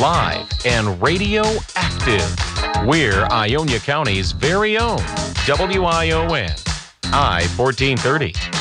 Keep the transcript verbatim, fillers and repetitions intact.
live and radio active. We're Ionia County's very own W I O N, I fourteen thirty.